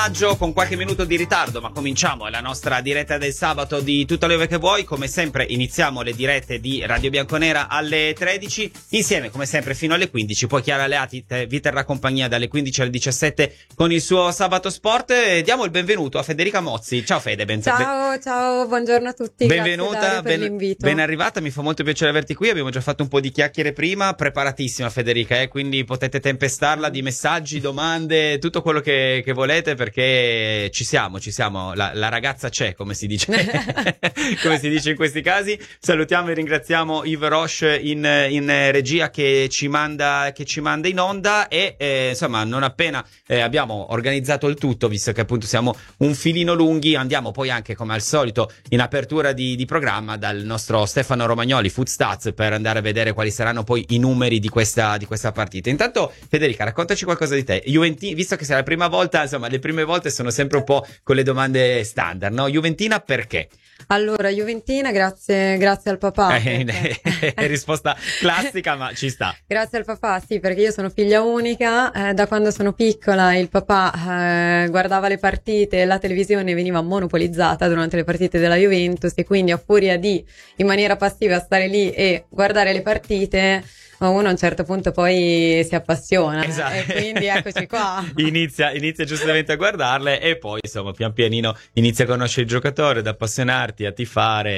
maggio con qualche minuto di ritardo, ma cominciamo la nostra diretta del sabato di Tutta l'Ove che vuoi. Come sempre iniziamo le dirette di Radio Bianconera alle 13 insieme come sempre fino alle 15, poi Chiara Aleati vi terrà compagnia dalle 15 alle 17 con il suo Sabato Sport. Diamo il benvenuto a Federica Mozzi. Ciao Fede, ciao, buongiorno a tutti. Benvenuta, per l'invito. Ben arrivata, mi fa molto piacere averti qui. Abbiamo già fatto un po' di chiacchiere prima, preparatissima Federica, quindi potete tempestarla di messaggi, domande, tutto quello che volete, perché ci siamo, la ragazza c'è, come si dice come si dice in questi casi. Salutiamo e ringraziamo Yves Roche in regia che ci manda in onda e insomma non appena abbiamo organizzato il tutto, visto che appunto siamo un filino lunghi, andiamo poi anche come al solito in apertura di programma dal nostro Stefano Romagnoli, Food Stats, per andare a vedere quali saranno poi i numeri di questa partita. Intanto Federica, raccontaci qualcosa di te. Visto che sei la prima volta, insomma le prime volte sono sempre un po' con le domande standard, no? Juventina perché? Allora, Juventina, grazie al papà. Risposta classica, ma ci sta. Grazie al papà, sì, perché io sono figlia unica, da quando sono piccola il papà guardava le partite, la televisione veniva monopolizzata durante le partite della Juventus e quindi a furia di, in maniera passiva, stare lì e guardare le partite, uno a un certo punto poi si appassiona. Esatto. E quindi eccoci qua. Inizia giustamente a guardarle e poi insomma pian pianino inizia a conoscere il giocatore, ad appassionarti, a tifare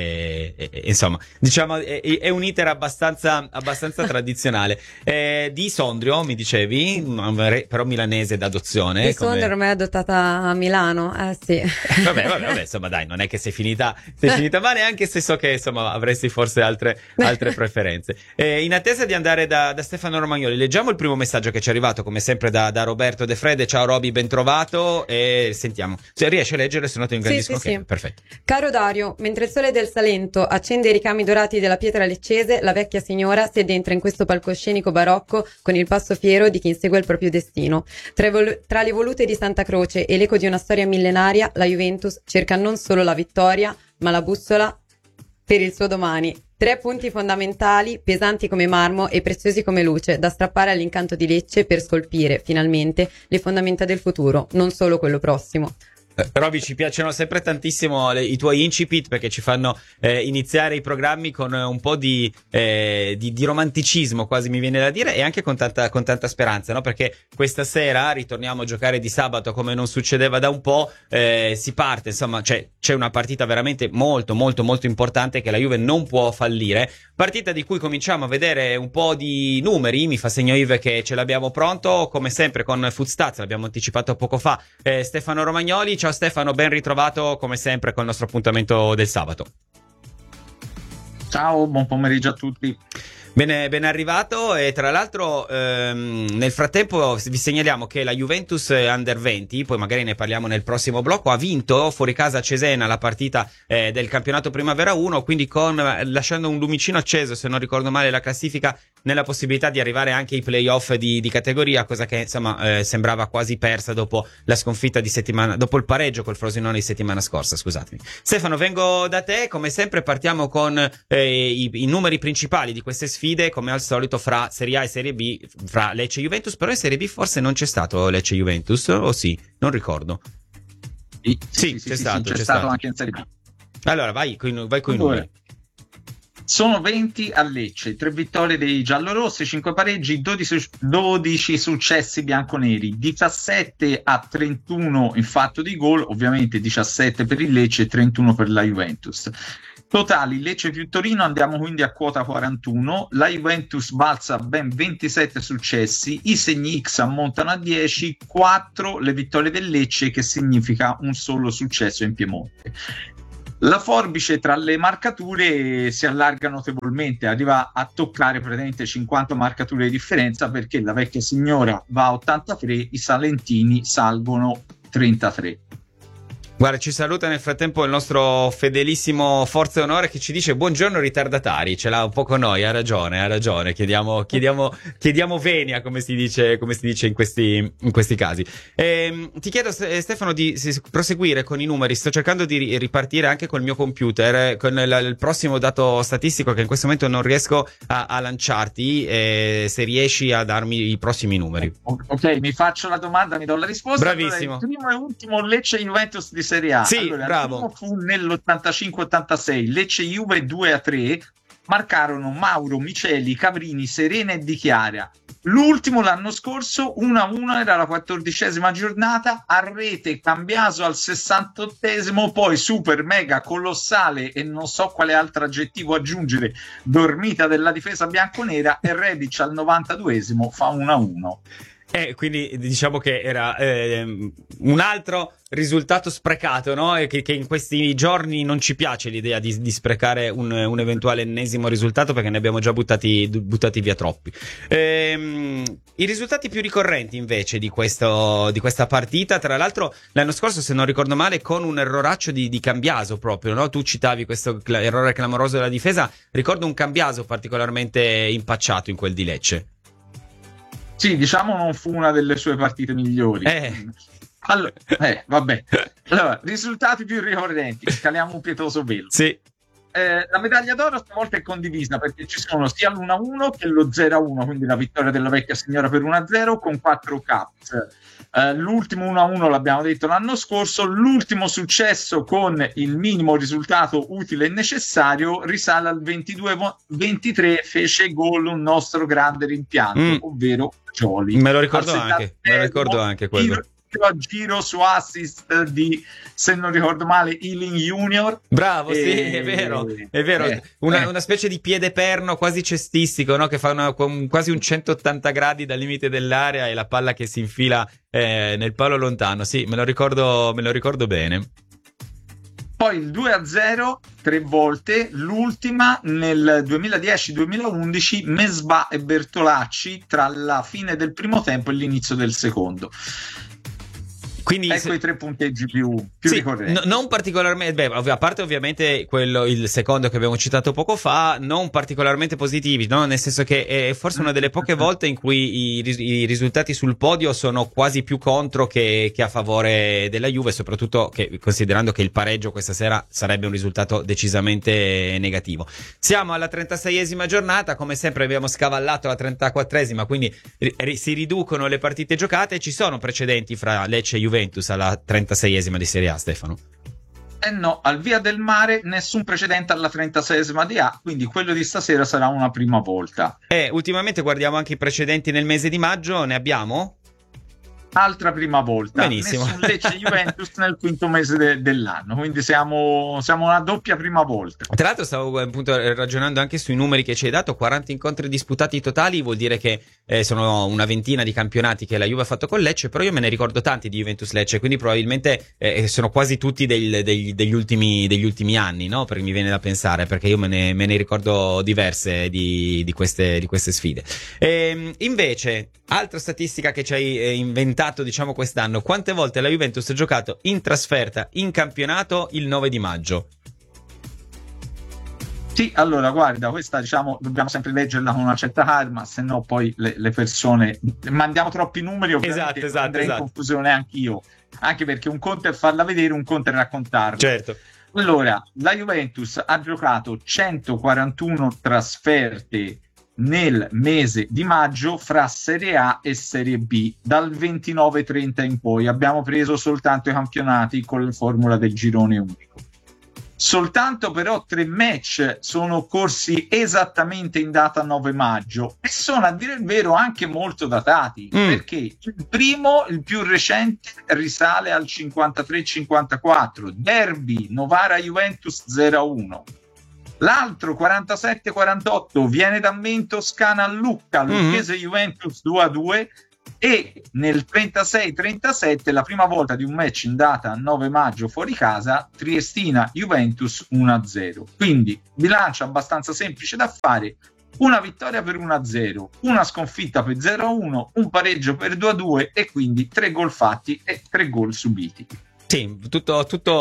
e insomma diciamo è un iter abbastanza tradizionale. Di Sondrio mi dicevi, però milanese d'adozione. Di Sondrio ormai è adottata a Milano, sì. Vabbè, insomma dai, non è che sei finita male, anche se so che insomma avresti forse altre preferenze. In attesa di andare da Stefano Romagnoli, leggiamo il primo messaggio che ci è arrivato come sempre da Roberto De Frede. Ciao Roby, ben trovato, e sentiamo se riesci a leggere, se no ti ingrandisco. Sì. Perfetto. Caro Dario, mentre il sole del Salento accende i ricami dorati della pietra leccese, la vecchia signora si addentra in questo palcoscenico barocco con il passo fiero di chi insegue il proprio destino. Tra le volute di Santa Croce e l'eco di una storia millenaria, la Juventus cerca non solo la vittoria, ma la bussola per il suo domani. 3 punti fondamentali, pesanti come marmo e preziosi come luce, da strappare all'incanto di Lecce per scolpire, finalmente, le fondamenta del futuro, non solo quello prossimo. Roby, ci piacciono sempre tantissimo i tuoi incipit, perché ci fanno iniziare i programmi con un po' di romanticismo, quasi mi viene da dire, e anche con tanta speranza, no? Perché questa sera ritorniamo a giocare di sabato come non succedeva da un po', si parte, insomma c'è una partita veramente molto molto molto importante che la Juve non può fallire, partita di cui cominciamo a vedere un po' di numeri. Mi fa segno Yves che ce l'abbiamo pronto, come sempre con Food Stats, l'abbiamo anticipato poco fa, Stefano Romagnoli. Ciao Stefano, ben ritrovato come sempre col nostro appuntamento del sabato. Ciao, buon pomeriggio a tutti. Ben arrivato, e tra l'altro nel frattempo vi segnaliamo che la Juventus Under 20, poi magari ne parliamo nel prossimo blocco, ha vinto fuori casa a Cesena la partita del campionato Primavera 1, quindi lasciando un lumicino acceso, se non ricordo male, la classifica, nella possibilità di arrivare anche ai playoff di categoria, cosa che insomma sembrava quasi persa dopo la sconfitta dopo il pareggio col Frosinone di settimana scorsa, scusatemi. Stefano, vengo da te, come sempre partiamo con i numeri principali di queste sfide, come al solito fra Serie A e Serie B, fra Lecce e Juventus, però in Serie B forse non c'è stato Lecce e Juventus, o sì? Non ricordo. Sì, c'è stato anche in Serie B. Allora vai con i numeri. Sono 20 a Lecce, 3 vittorie dei giallorossi, 5 pareggi, 12 successi bianconeri, 17 a 31 in fatto di gol, ovviamente 17 per il Lecce e 31 per la Juventus. Totali Lecce più Torino, andiamo quindi a quota 41, la Juventus balza ben 27 successi, i segni X ammontano a 10, 4 le vittorie del Lecce, che significa un solo successo in Piemonte. La forbice tra le marcature si allarga notevolmente, arriva a toccare praticamente 50 marcature di differenza, perché la vecchia signora va a 83, i salentini salgono 33. Guarda, ci saluta nel frattempo il nostro fedelissimo Forza e Onore che ci dice buongiorno ritardatari, ce l'ha un po' con noi, ha ragione, chiediamo venia come si dice in questi casi. Ti chiedo Stefano di proseguire con i numeri, sto cercando di ripartire anche col mio computer, con il prossimo dato statistico che in questo momento non riesco a lanciarti, se riesci a darmi i prossimi numeri. Ok, mi faccio la domanda, mi do la risposta. Bravissimo. Allora, il primo e ultimo Lecce Juventus di Serie A. Sì, allora, bravo. Il primo fu nell'85-86, Lecce Juve 2-3, marcarono Mauro, Miceli, Cavrini, Serena e Di Chiara. L'ultimo l'anno scorso 1-1, era la 14ª giornata, a rete Cambiaso al 68esimo, poi super mega colossale e non so quale altro aggettivo aggiungere, dormita della difesa bianconera, e Rebic al 92esimo fa 1-1. Quindi diciamo che era un altro risultato sprecato, no? E che in questi giorni non ci piace l'idea di sprecare un eventuale ennesimo risultato, perché ne abbiamo già buttati via troppi. I risultati più ricorrenti invece di questa partita, tra l'altro l'anno scorso, se non ricordo male, con un erroraccio di Cambiaso proprio, no? Tu citavi questo errore clamoroso della difesa, ricordo un Cambiaso particolarmente impacciato in quel di Lecce. Sì, diciamo non fu una delle sue partite migliori. Allora, vabbè. Allora, risultati più ricorrenti, scaliamo un pietoso velo. Sì. La medaglia d'oro stavolta è condivisa, perché ci sono sia l'1-1 che lo 0-1, quindi la vittoria della vecchia signora per 1-0 con 4 caps. L'ultimo 1-1 l'abbiamo detto l'anno scorso, l'ultimo successo con il minimo risultato utile e necessario risale al 22-23, fece gol un nostro grande rimpianto, ovvero Gioli. Me lo ricordo anche quello. A giro su assist di, se non ricordo male, Ealing Junior. Bravo, sì, è vero. Una specie di piede perno quasi cestistico, no? Che fa quasi un 180 gradi dal limite dell'area e la palla che si infila nel palo lontano. Sì, me lo ricordo bene. Poi il 2-0 3 volte, l'ultima nel 2010-2011, Mesbah e Bertolacci tra la fine del primo tempo e l'inizio del secondo. Quindi ecco i 3 punteggi più sì, ricorrenti. Non particolarmente, a parte ovviamente il secondo che abbiamo citato poco fa, non particolarmente positivi, no? Nel senso che è forse una delle poche volte in cui i risultati sul podio sono quasi più contro che a favore della Juve, soprattutto considerando che il pareggio questa sera sarebbe un risultato decisamente negativo. Siamo alla 36esima giornata, come sempre abbiamo scavallato la 34esima, quindi si riducono le partite giocate. Ci sono precedenti fra Lecce e Juventus alla 36esima di Serie A, Stefano? No, al Via del Mare nessun precedente alla 36esima di A, quindi quello di stasera sarà una prima volta. Ultimamente guardiamo anche i precedenti nel mese di maggio, ne abbiamo? Altra prima volta. Benissimo. Nessun Lecce Juventus nel quinto mese dell'anno, quindi siamo una doppia prima volta. Tra l'altro stavo appunto ragionando anche sui numeri che ci hai dato, 40 incontri disputati totali, vuol dire che sono una ventina di campionati che la Juve ha fatto con Lecce, però io me ne ricordo tanti di Juventus Lecce, quindi probabilmente sono quasi tutti degli ultimi anni, no? Perché mi viene da pensare, perché io me ne ricordo diverse di queste sfide. Invece, altra statistica che ci hai inventato, diciamo, quest'anno: quante volte la Juventus ha giocato in trasferta in campionato il 9 di maggio? Sì, allora guarda, questa diciamo dobbiamo sempre leggerla con una certa calma, se no poi le persone mandiamo troppi numeri, ovviamente andrei in confusione anch'io, anche perché un conto è farla vedere, un conto è raccontarla. Certo. Allora, la Juventus ha giocato 141 trasferte nel mese di maggio fra Serie A e Serie B, dal 29-30 in poi. Abbiamo preso soltanto i campionati con la formula del girone unico. Soltanto però 3 match sono corsi esattamente in data 9 maggio e sono, a dire il vero, anche molto datati, perché il primo, il più recente, risale al 53-54, derby Novara-Juventus 0-1. L'altro 47-48 viene da me in Toscana a Lucca, Lucchese Juventus 2-2, e nel 36-37 la prima volta di un match in data 9 maggio fuori casa, Triestina Juventus 1-0. Quindi bilancio abbastanza semplice da fare: una vittoria per 1-0, una sconfitta per 0-1, un pareggio per 2-2 e quindi 3 gol fatti e 3 gol subiti. Sì, tutto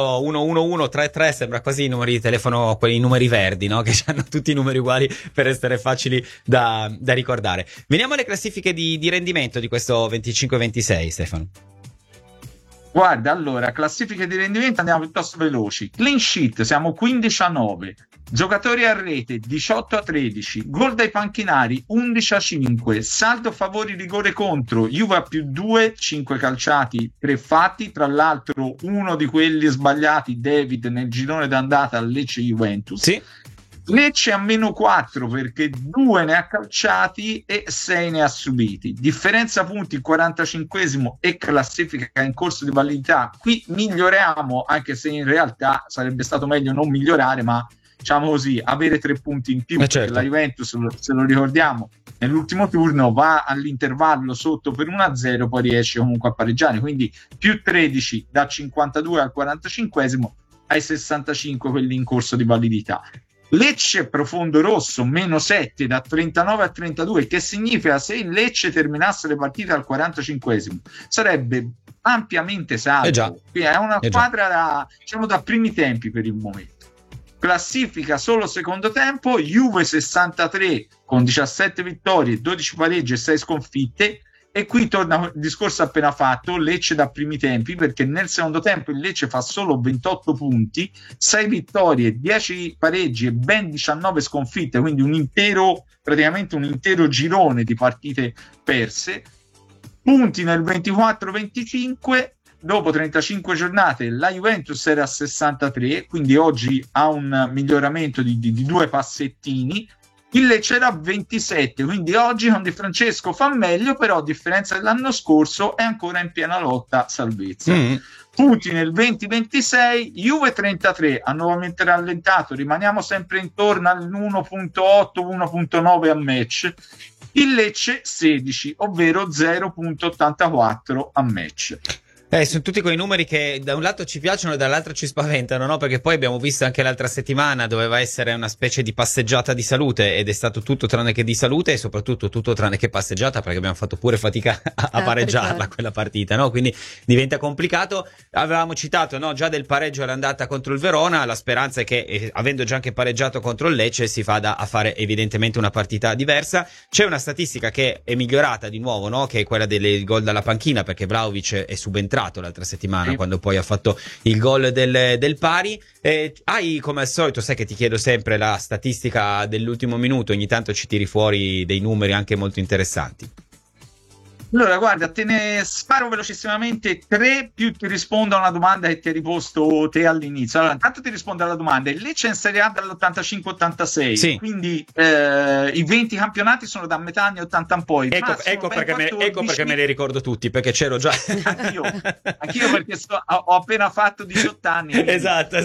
111, 33 sembra quasi i numeri di telefono, quei numeri verdi, no? Che hanno tutti i numeri uguali per essere facili da ricordare. Veniamo alle classifiche di rendimento di questo 25-26, Stefano. Guarda, allora, classifiche di rendimento andiamo piuttosto veloci. Clean sheet, siamo 15-9. Giocatori a rete 18-13. Gol dai panchinari 11-5. Saldo favori rigore contro. Juve a +2, 5 calciati, 3 fatti. Tra l'altro uno di quelli sbagliati, David, nel girone d'andata al Lecce-Juventus. Sì. Lecce a -4 perché 2 ne ha calciati e 6 ne ha subiti. Differenza punti 45esimo e classifica in corso di validità. Qui miglioriamo, anche se in realtà sarebbe stato meglio non migliorare, ma diciamo così, avere 3 punti in più, perché certo. la Juventus, se lo ricordiamo, nell'ultimo turno va all'intervallo sotto per 1-0, poi riesce comunque a pareggiare, quindi +13 da 52 al 45esimo ai 65 quelli in corso di validità. Lecce profondo rosso -7 da 39 a 32, che significa se il Lecce terminasse le partite al 45esimo sarebbe ampiamente salvo. Quindi è una squadra da primi tempi per il momento. Classifica solo secondo tempo, Juve 63 con 17 vittorie, 12 pareggi e 6 sconfitte. E qui torna il discorso appena fatto, Lecce da primi tempi, perché nel secondo tempo il Lecce fa solo 28 punti, 6 vittorie, 10 pareggi e ben 19 sconfitte, quindi praticamente un intero girone di partite perse. Punti nel 24-25, dopo 35 giornate la Juventus era a 63, quindi oggi ha un miglioramento di 2 passettini. Il Lecce era a 27, quindi oggi con Di Francesco fa meglio, però a differenza dell'anno scorso è ancora in piena lotta salvezza. Punti nel 20-26, Juve 33, ha nuovamente rallentato, rimaniamo sempre intorno all'1.8-1.9 a match. Il Lecce 16, ovvero 0.84 a match. Sono tutti quei numeri che da un lato ci piacciono e dall'altro ci spaventano, no? Perché poi abbiamo visto anche l'altra settimana doveva essere una specie di passeggiata di salute ed è stato tutto tranne che di salute e soprattutto tutto tranne che passeggiata, perché abbiamo fatto pure fatica a pareggiarla quella partita, no? Quindi diventa complicato. Avevamo citato, no, già del pareggio all'andata contro il Verona, la speranza è che avendo già anche pareggiato contro il Lecce si vada a fare evidentemente una partita diversa. C'è una statistica che è migliorata di nuovo, no? Che è quella dei gol dalla panchina, perché Vlahovic è subentrato l'altra settimana quando poi ha fatto il gol del pari. Hai, come al solito, sai che ti chiedo sempre la statistica dell'ultimo minuto, ogni tanto ci tiri fuori dei numeri anche molto interessanti. Allora, guarda, te ne sparo velocissimamente 3 più ti rispondo a una domanda che ti hai riposto te all'inizio. Allora, intanto ti rispondo alla domanda. Il Lecce è in Serie A dall'85-86, sì. Quindi i 20 campionati sono da metà anni 80 in poi. Ecco perché me li ricordo tutti, perché c'ero già. Anch'io perché ho appena fatto 18 anni. Quindi. Esatto.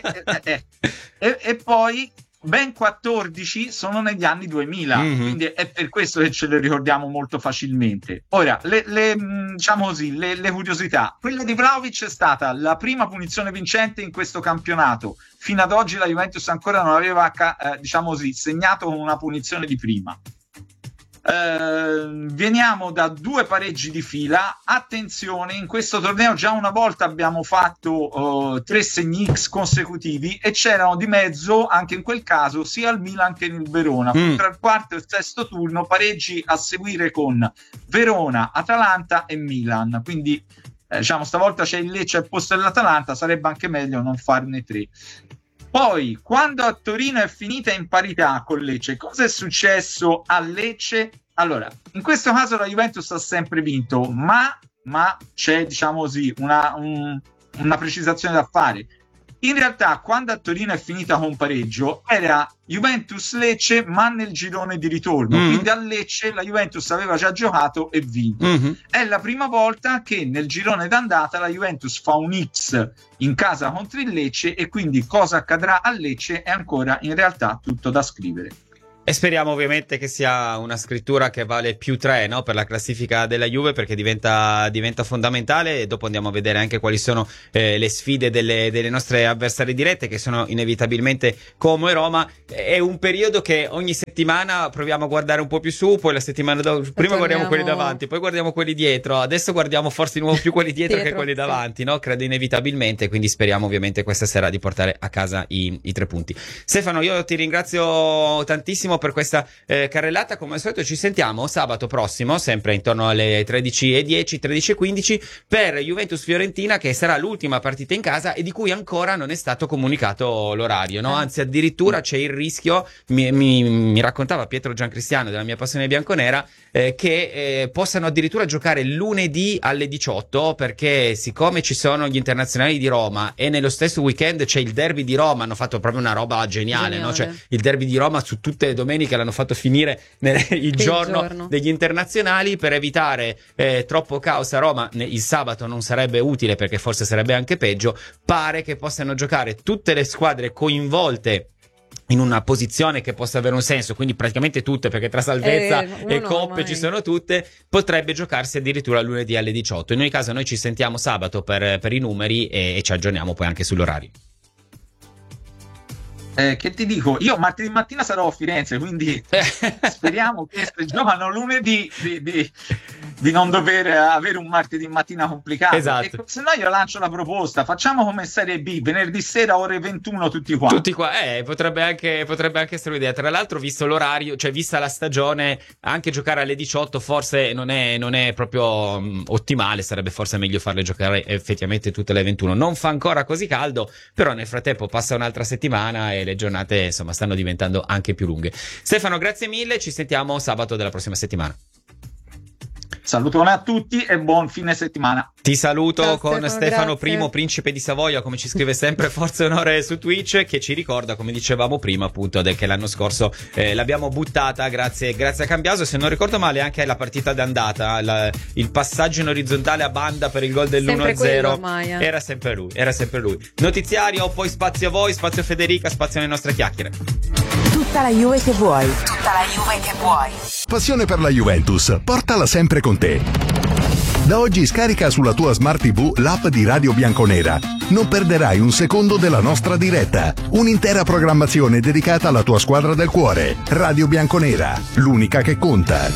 E poi ben 14 sono negli anni 2000, quindi è per questo che ce le ricordiamo molto facilmente. Ora, diciamo così, le curiosità. Quella di Vlahovic è stata la prima punizione vincente in questo campionato. Fino ad oggi la Juventus ancora non aveva, diciamo così, segnato con una punizione di prima. Veniamo da 2 pareggi di fila. Attenzione, in questo torneo già una volta abbiamo fatto 3 segni X consecutivi e c'erano di mezzo anche in quel caso sia il Milan che il Verona. Tra il quarto e il sesto turno pareggi a seguire con Verona, Atalanta e Milan, quindi diciamo stavolta c'è il Lecce al posto dell'Atalanta, sarebbe anche meglio non farne 3. Poi, quando a Torino è finita in parità con Lecce, cosa è successo a Lecce? Allora, in questo caso la Juventus ha sempre vinto, ma c'è, diciamo così, una precisazione da fare. In realtà, quando a Torino è finita con pareggio, era Juventus-Lecce, ma nel girone di ritorno. Quindi a Lecce la Juventus aveva già giocato e vinto. È la prima volta che nel girone d'andata la Juventus fa un X in casa contro il Lecce e quindi cosa accadrà a Lecce è ancora in realtà tutto da scrivere. E speriamo ovviamente che sia una scrittura che vale più 3, no? Per la classifica della Juve, perché diventa fondamentale, e dopo andiamo a vedere anche quali sono le sfide delle nostre avversarie dirette, che sono inevitabilmente Como e Roma. È un periodo che ogni settimana proviamo a guardare un po' più su, poi la settimana dopo prima guardiamo quelli davanti, poi guardiamo quelli dietro, adesso guardiamo forse di nuovo più quelli dietro che quelli davanti, no? Credo inevitabilmente, quindi speriamo ovviamente questa sera di portare a casa i 3 punti. Stefano, io ti ringrazio tantissimo per questa carrellata. Come al solito ci sentiamo sabato prossimo, sempre intorno alle 13:10, 13:15, per Juventus-Fiorentina, che sarà l'ultima partita in casa e di cui ancora non è stato comunicato l'orario, no? Anzi, addirittura c'è il rischio, mi raccontava Pietro Giancristiano della Mia Passione Bianconera, che possano addirittura giocare lunedì alle 18, perché siccome ci sono gli internazionali di Roma e nello stesso weekend c'è il derby di Roma, hanno fatto proprio una roba geniale. No? Cioè, il derby di Roma su tutte le domeniche l'hanno fatto finire il giorno degli internazionali, per evitare troppo caos a Roma. Il sabato non sarebbe utile, perché forse sarebbe anche peggio. Pare che possano giocare tutte le squadre coinvolte in una posizione che possa avere un senso, quindi praticamente tutte, perché tra salvezza e coppe ci sono tutte. Potrebbe giocarsi addirittura lunedì alle 18. In ogni caso noi ci sentiamo sabato per i numeri e ci aggiorniamo poi anche sull'orario. Che ti dico, io martedì mattina sarò a Firenze, quindi speriamo che se giocano lunedì di non dover avere un martedì mattina complicato. Esatto. E se no io lancio la proposta, facciamo come Serie B, venerdì sera ore 21 tutti qua. Potrebbe anche essere un'idea. Tra l'altro, visto l'orario, cioè vista la stagione, anche giocare alle 18 forse non è proprio ottimale, sarebbe forse meglio farle giocare effettivamente tutte alle 21. Non fa ancora così caldo, però nel frattempo passa un'altra settimana e le giornate insomma stanno diventando anche più lunghe. Stefano, grazie mille, ci sentiamo sabato della prossima settimana. Salutone a tutti e buon fine settimana. Ti saluto. Ciao, con Stefano, I, principe di Savoia, come ci scrive sempre Forza e Onore su Twitch, che ci ricorda, come dicevamo prima, appunto, che l'anno scorso l'abbiamo buttata grazie a Cambiaso. Se non ricordo male, anche la partita d'andata, il passaggio in orizzontale a banda per il gol dell'1-0 ormai, era sempre lui. Notiziario, poi spazio a voi, spazio a Federica, spazio alle nostre chiacchiere. Tutta la Juve che vuoi. Passione per la Juventus, portala sempre con te. Da oggi scarica sulla tua Smart TV l'app di Radio Bianconera. Non perderai un secondo della nostra diretta. Un'intera programmazione dedicata alla tua squadra del cuore. Radio Bianconera, l'unica che conta.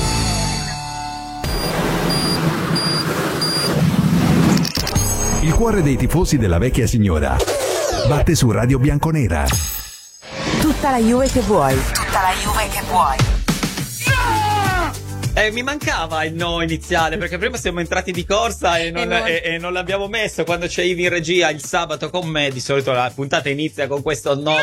Il cuore dei tifosi della vecchia signora batte su Radio Bianconera. Tutta la Juve che vuoi. Mi mancava il no iniziale, perché prima siamo entrati di corsa e non l'abbiamo messo. Quando c'è Ivi in regia il sabato con me, di solito la puntata inizia con questo no,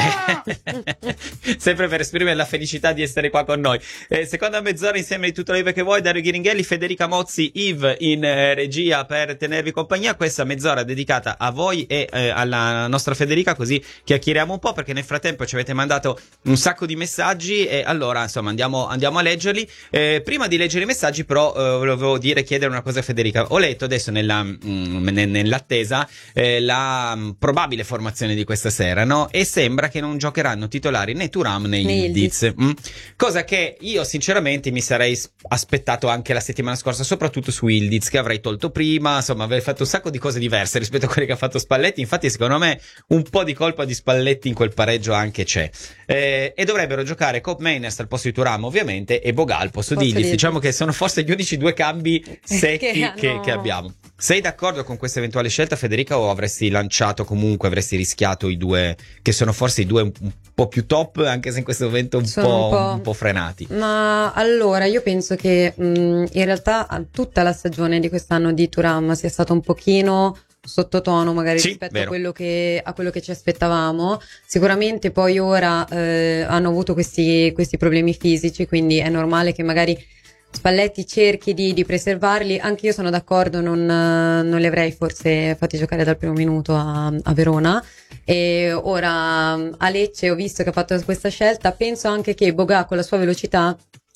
sempre per esprimere la felicità di essere qua con noi. Seconda mezz'ora insieme di Tutta la Juve che vuoi, Dario Ghiringhelli, Federica Mozzi, Yves in regia per tenervi compagnia. Questa mezz'ora dedicata a voi e alla nostra Federica, così chiacchieriamo un po', perché nel frattempo ci avete mandato un sacco di messaggi e allora insomma andiamo a leggerli. Prima di leggere i messaggi, però, volevo chiedere una cosa a Federica. Ho letto adesso nell'attesa la probabile formazione di questa sera, no? E sembra che non giocheranno titolari né Thuram né Yildiz. Cosa che io sinceramente mi sarei aspettato anche la settimana scorsa, soprattutto su Yildiz, che avrei tolto prima. Insomma, avrei fatto un sacco di cose diverse rispetto a quelle che ha fatto Spalletti. Infatti, secondo me, un po' di colpa di Spalletti in quel pareggio anche c'è. E dovrebbero giocare Koop Meiners al posto di Thuram, ovviamente, e Boga al posto di Yildiz. Diciamo che sono forse gli unici due cambi secchi che abbiamo. Sei d'accordo con questa eventuale scelta, Federica, o avresti rischiato i due, che sono forse i due un po' più top, anche se in questo momento un po' frenati? Ma allora, io penso che in realtà tutta la stagione di quest'anno di Thuram sia stata un pochino sottotono, magari, rispetto a quello che ci aspettavamo. Sicuramente poi ora hanno avuto questi problemi fisici, quindi è normale che magari Spalletti cerchi di preservarli. Anche io sono d'accordo, non li avrei forse fatti giocare dal primo minuto a Verona. E ora a Lecce ho visto che ha fatto questa scelta. Penso anche che Boga, con la sua velocità,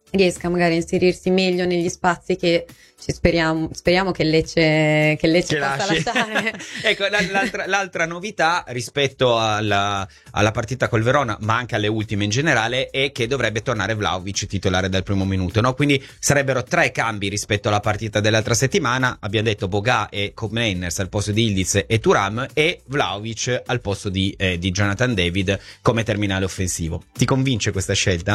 riesca magari a inserirsi meglio negli spazi che speriamo che Lecce possa lasciare. Ecco, l'altra novità rispetto alla partita col Verona, ma anche alle ultime in generale, è che dovrebbe tornare Vlahovic titolare dal primo minuto, no? Quindi sarebbero 3 cambi rispetto alla partita dell'altra settimana. Abbiamo detto Boga e Koop-Meiners al posto di Ildiz e Thuram, e Vlahovic al posto di Jonathan David come terminale offensivo. Ti convince questa scelta?